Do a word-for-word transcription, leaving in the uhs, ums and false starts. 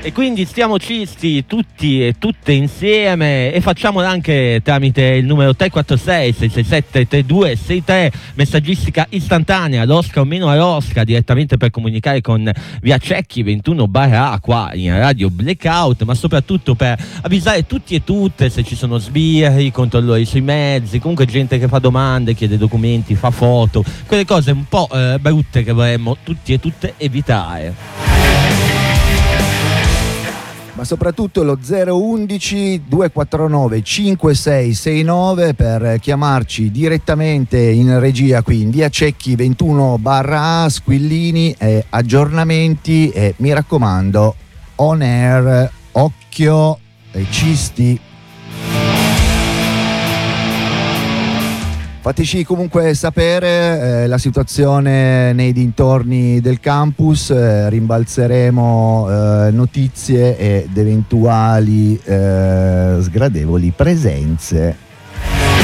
E quindi stiamo cisti tutti e tutte insieme e facciamolo anche tramite il numero tre quattro sei sei sei sette tre due sei tre, messaggistica istantanea, Losca o meno a Losca, direttamente per comunicare con Via Cecchi ventuno barra A qua in Radio Blackout, ma soprattutto per avvisare tutti e tutte se ci sono sbirri, controllori sui mezzi, comunque gente che fa domande, chiede documenti, fa foto, quelle cose un po' eh, brutte che vorremmo tutti e tutte evitare. Ma soprattutto lo zero undici due quattro nove cinque sei sei nove per chiamarci direttamente in regia qui in Via Cecchi ventuno barra A, squillini e aggiornamenti e mi raccomando on air, occhio ai cisti. Fateci comunque sapere eh, la situazione nei dintorni del campus, eh, rimbalzeremo eh, notizie ed eventuali eh, sgradevoli presenze